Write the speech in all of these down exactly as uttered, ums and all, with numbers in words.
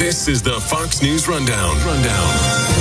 This is the Fox News Rundown. Rundown.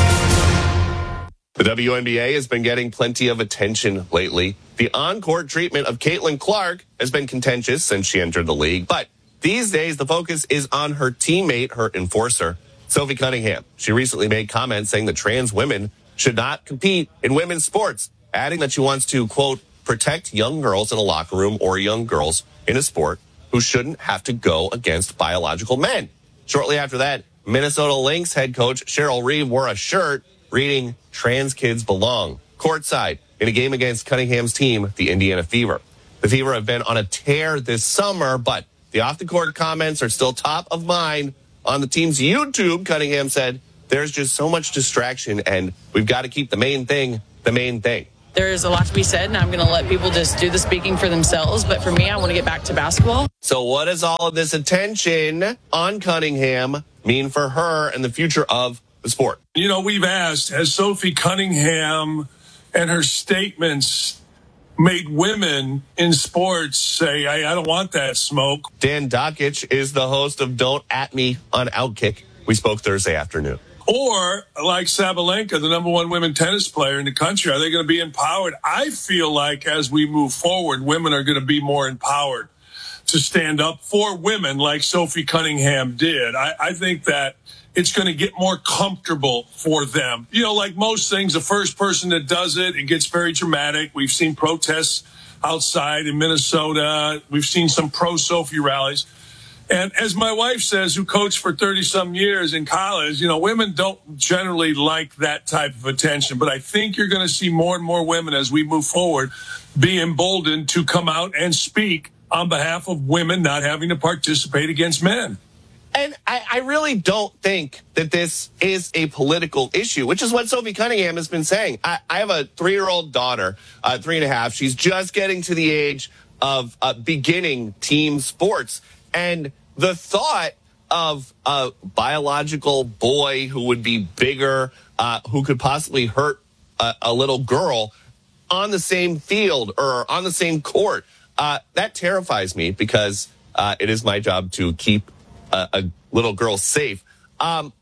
The W N B A has been getting plenty of attention lately. The on-court treatment of Caitlin Clark has been contentious since she entered the league. But these days, the focus is on her teammate, her enforcer, Sophie Cunningham. She recently made comments saying that trans women should not compete in women's sports, adding that she wants to, quote, protect young girls in a locker room or young girls in a sport who shouldn't have to go against biological men. Shortly after that, Minnesota Lynx head coach Cheryl Reeve wore a shirt reading, "Trans kids belong," courtside in a game against Cunningham's team, the Indiana Fever. The Fever have been on a tear this summer, but the off-the-court comments are still top of mind on the team's YouTube. Cunningham said, "There's just so much distraction, and we've got to keep the main thing the main thing." There's a lot to be said, and I'm going to let people just do the speaking for themselves. But for me, I want to get back to basketball. So what does all of this attention on Cunningham mean for her and the future of the sport? You know, we've asked, has Sophie Cunningham and her statements made women in sports say, I, I don't want that smoke? Dan Dakich is the host of Don't At Me on Outkick. We spoke Thursday afternoon. Or, like Sabalenka, the number one women tennis player in the country, are they going to be empowered? I feel like as we move forward, women are going to be more empowered to stand up for women like Sophie Cunningham did. I, I think that it's going to get more comfortable for them. You know, like most things, the first person that does it, it gets very dramatic. We've seen protests outside in Minnesota. We've seen some pro-Sophie rallies. And as my wife says, who coached for thirty-some years in college, you know, women don't generally like that type of attention. But I think you're going to see more and more women as we move forward be emboldened to come out and speak on behalf of women not having to participate against men. And I, I really don't think that this is a political issue, which is what Sophie Cunningham has been saying. I, I have a three-year-old daughter, uh, three and a half. She's just getting to the age of uh, beginning team sports. And the thought of a biological boy who would be bigger, uh, who could possibly hurt a, a little girl on the same field or on the same court, uh, that terrifies me because uh, it is my job to keep a, a little girl safe. Um,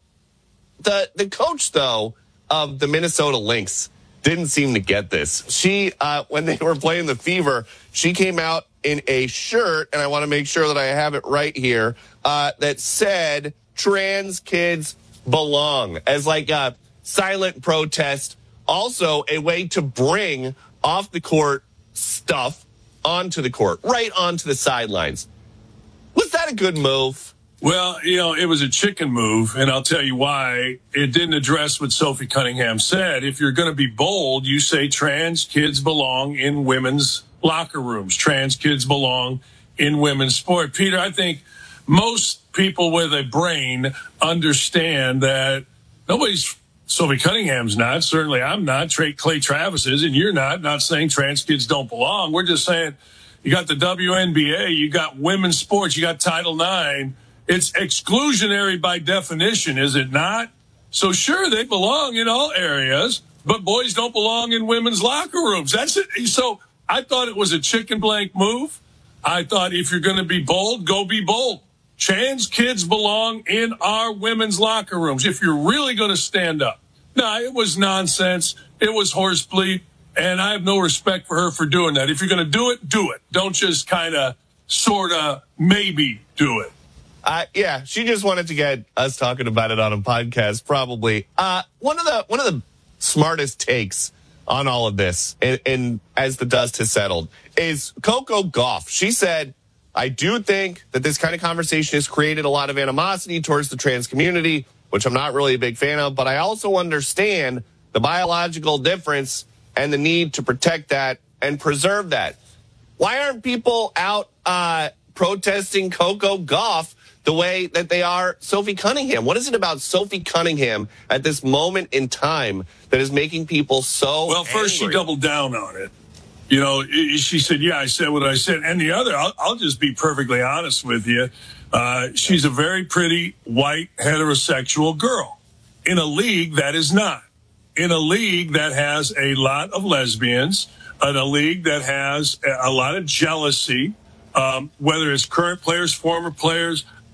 the the coach, though, of the Minnesota Lynx didn't seem to get this. She, uh, when they were playing the Fever, she came out in a shirt, and I want to make sure that I have it right here, uh, that said, "Trans kids belong," as like a silent protest. Also a way to bring off the court stuff onto the court, right onto the sidelines. Was that a good move? Well, you know, it was a chicken move, and I'll tell you why. It didn't address what Sophie Cunningham said. If you're going to be bold, you say trans kids belong in women's locker rooms. Trans kids belong in women's sport. Peter, I think most people with a brain understand that nobody's, Sophie Cunningham's not, certainly I'm not, Trey, Clay Travis is, and you're not, not saying trans kids don't belong. We're just saying you got the W N B A, you got women's sports, you got Title nine. It's exclusionary by definition, is it not? So sure, they belong in all areas, but boys don't belong in women's locker rooms. That's it. So I thought it was a chicken blank move. I thought if you're going to be bold, go be bold. Trans kids belong in our women's locker rooms if you're really going to stand up. No, it was nonsense. It was horse bleat, and I have no respect for her for doing that. If you're going to do it, do it. Don't just kind of, sort of, maybe do it. Uh, yeah, she just wanted to get us talking about it on a podcast, probably. Uh, one of the one of the smartest takes on all of this, and, and as the dust has settled, is Coco Gauff. She said, "I do think that this kind of conversation has created a lot of animosity towards the trans community, which I'm not really a big fan of, but I also understand the biological difference and the need to protect that and preserve that." Why aren't people out uh, protesting Coco Gauff the way that they are Sophie Cunningham? What is it about Sophie Cunningham at this moment in time that is making people so Well, first angry? She doubled down on it. You know, she said, yeah, I said what I said. And the other, I'll, I'll just be perfectly honest with you. Uh, she's a very pretty, white, heterosexual girl in a league that is not. In a league that has a lot of lesbians, in a league that has a lot of jealousy, um, whether it's current players, former players,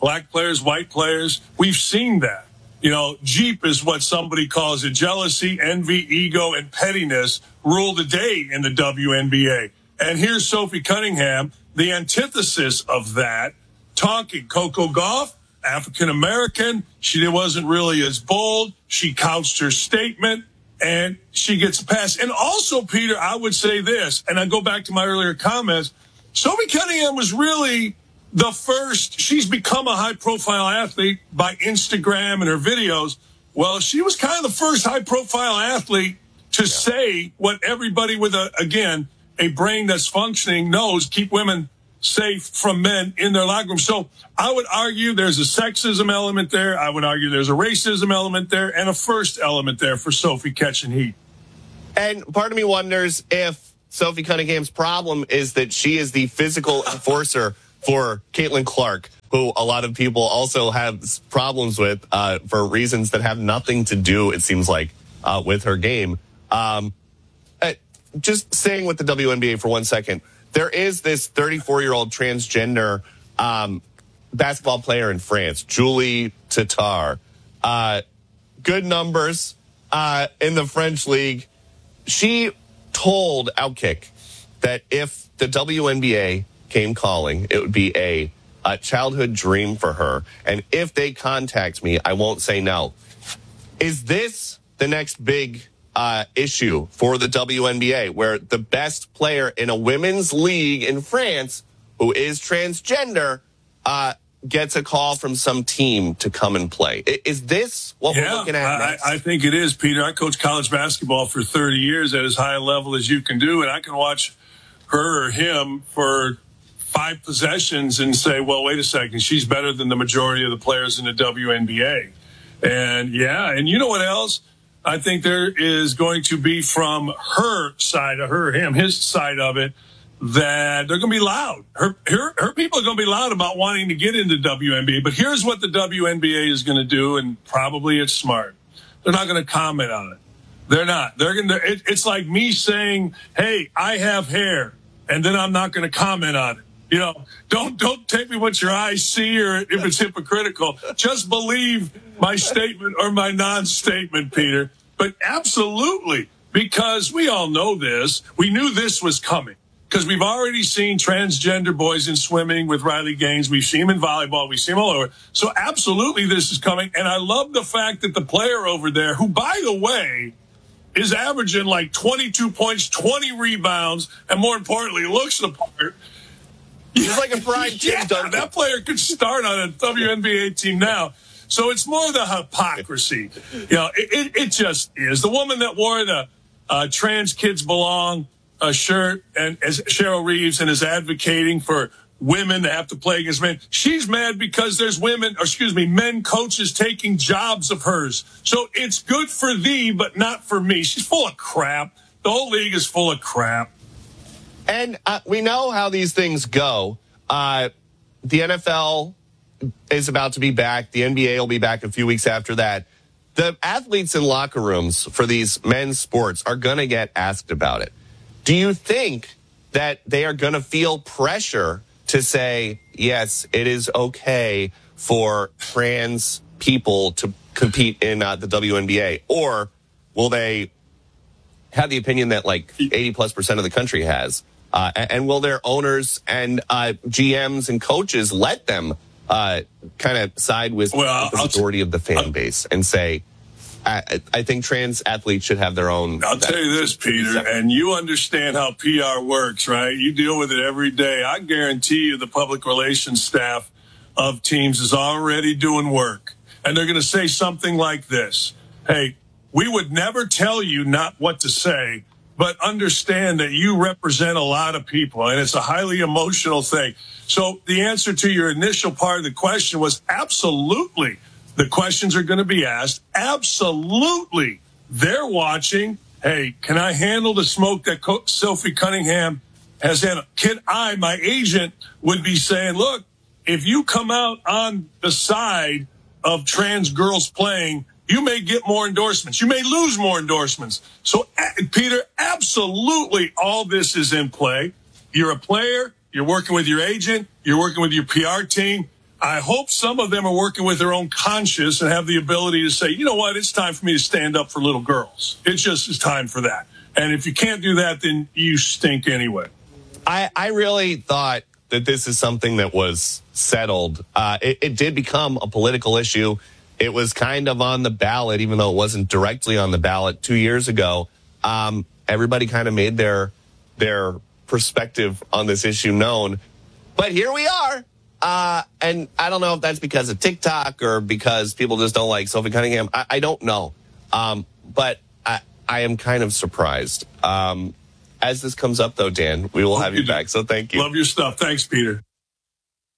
black players, white players. We've seen that. You know, Jeep is what somebody calls it. Jealousy, envy, ego, and pettiness rule the day in the W N B A. And here's Sophie Cunningham, the antithesis of that, talking. Coco Gauff, African-American. She wasn't really as bold. She couched her statement, and she gets a pass. And also, Peter, I would say this, and I go back to my earlier comments. Sophie Cunningham was really the first. She's become a high-profile athlete by Instagram and her videos. Well, she was kind of the first high-profile athlete to yeah. say what everybody with, a again, a brain that's functioning knows, keep women safe from men in their locker room. So I would argue there's a sexism element there. I would argue there's a racism element there and a first element there for Sophie catching heat. And part of me wonders if Sophie Cunningham's problem is that she is the physical enforcer for Caitlin Clark, who a lot of people also have problems with uh, for reasons that have nothing to do, it seems like, uh, with her game. Um, uh, just staying with the W N B A for one second, there is this thirty-four-year-old transgender um, basketball player in France, Julie Tatar. Uh, good numbers uh, in the French league. She told Outkick that if the W N B A came calling, it would be a, a childhood dream for her. And if they contact me, I won't say no. Is this the next big uh, issue for the W N B A, where the best player in a women's league in France, who is transgender, uh, gets a call from some team to come and play? Is this what yeah, we're looking at next? I, I think it is, Peter. I coached college basketball for thirty years at as high a level as you can do, and I can watch her or him for five possessions and say, well, wait a second, she's better than the majority of the players in the W N B A. And, yeah, and you know what else? I think there is going to be from her side of her, him, his side of it, that they're going to be loud. Her, her, her people are going to be loud about wanting to get into W N B A. But here's what the W N B A is going to do, and probably it's smart. They're not going to comment on it. They're not. They're going to. It, it's like me saying, "Hey, I have hair," and then I'm not going to comment on it. You know, don't don't take me what your eyes see, or if it's hypocritical. Just believe my statement or my non-statement, Peter. But absolutely, because we all know this. We knew this was coming. Because we've already seen transgender boys in swimming with Riley Gaines. We've seen him in volleyball. We see him all over. So absolutely this is coming. And I love the fact that the player over there, who, by the way, is averaging like twenty-two points, twenty rebounds, and more importantly, looks the part. He's like a prime yeah, Tim Duncan. That player could start on a W N B A team now. So it's more the hypocrisy. You know, it, it, it just is. The woman that wore the uh, Trans Kids Belong a shirt, and as Cheryl Reeves, and is advocating for women to have to play against men. She's mad because there's women, or excuse me, men coaches taking jobs of hers. So it's good for thee, but not for me. She's full of crap. The whole league is full of crap. And uh, we know how these things go. Uh, the N F L is about to be back. The N B A will be back a few weeks after that. The athletes in locker rooms for these men's sports are going to get asked about it. Do you think that they are going to feel pressure to say, yes, it is okay for trans people to compete in uh, the W N B A? Or will they have the opinion that like eighty plus percent of the country has? Uh, and will their owners and uh, G Ms and coaches let them uh, kind of side with well, the majority of the fan I'll, base and say, I, I think trans athletes should have their own. I'll tell you this, Peter, and you understand how P R works, right? You deal with it every day. I guarantee you the public relations staff of teams is already doing work. And they're going to say something like this. Hey, we would never tell you not what to say, but understand that you represent a lot of people, and it's a highly emotional thing. So the answer to your initial part of the question was absolutely. The questions are going to be asked. Absolutely. They're watching. Hey, can I handle the smoke that Co- Sophie Cunningham has handled? Can I, my agent, would be saying, look, if you come out on the side of trans girls playing, you may get more endorsements. You may lose more endorsements. So, Peter, absolutely all this is in play. You're a player. You're working with your agent. You're working with your P R team. I hope some of them are working with their own conscience and have the ability to say, you know what, it's time for me to stand up for little girls. It just is time for that. And if you can't do that, then you stink anyway. I, I really thought that this is something that was settled. Uh, it, it did become a political issue. It was kind of on the ballot, even though it wasn't directly on the ballot two years ago. Um, everybody kind of made their their perspective on this issue known. But here we are. Uh, and I don't know if that's because of TikTok or because people just don't like Sophie Cunningham. I, I don't know. Um, but I, I am kind of surprised. Um, as this comes up, though, Dan, we will have you back. So thank you. Love your stuff. Thanks, Peter.